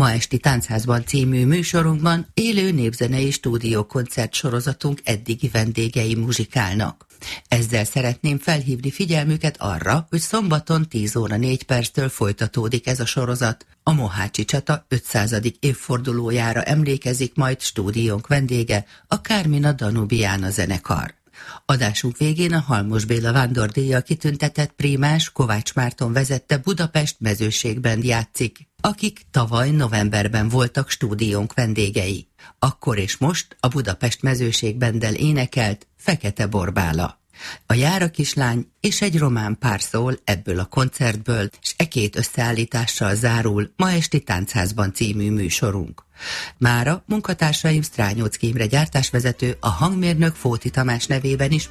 Ma esti Táncházban című műsorunkban élő népzenei stúdiókoncert sorozatunk eddigi vendégei muzsikálnak. Ezzel szeretném felhívni figyelmüket arra, hogy szombaton 10 óra 4 perctől folytatódik ez a sorozat. A Mohácsi csata 500. évfordulójára emlékezik majd stúdiónk vendége, a Carmina Danubiana zenekar. Adásunk végén a Halmos Béla vándordíjjal kitüntetett prímás Kovács Márton vezette Budapest mezőségben játszik, akik tavaly novemberben voltak stúdiónk vendégei. Akkor és most a Budapest mezőségbenddel énekelt Fekete Borbála. A Jára kislány és egy román pár szól ebből a koncertből, s két összeállítással zárul ma esti Táncházban című műsorunk. Mára munkatársaim Strányóczky Imre gyártásvezető, a hangmérnök Fóti Tamás nevében is